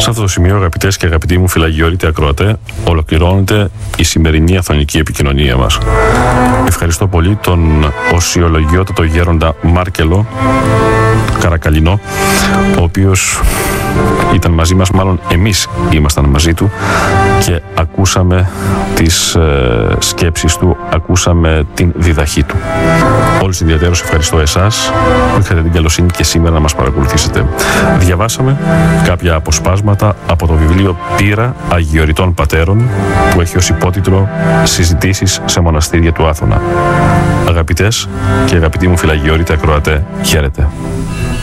Σε αυτό το σημείο, αγαπητές και αγαπητοί μου φιλαγιορείτε ακροατέ, ολοκληρώνεται η σημερινή αθωνική επικοινωνία μας. Ευχαριστώ πολύ τον οσιολογιότατο γέροντα Μάρκελο Καρακαλινό, ο οποίος ήταν μαζί μας, μάλλον εμείς ήμασταν μαζί του και ακούσαμε τις σκέψεις του, ακούσαμε την διδαχή του. Όλους ιδιαίτερως ευχαριστώ εσάς που είχατε την καλοσύνη και σήμερα να μας παρακολουθήσετε. Διαβάσαμε κάποια αποσπάσματα από το βιβλίο «Πείρα Αγιοριτών Πατέρων» που έχει ως υπότιτλο «Συζητήσεις σε μοναστήρια του Άθωνα». Αγαπητές και αγαπητοί μου φιλαγιορείτε ακροατέ, χαίρετε.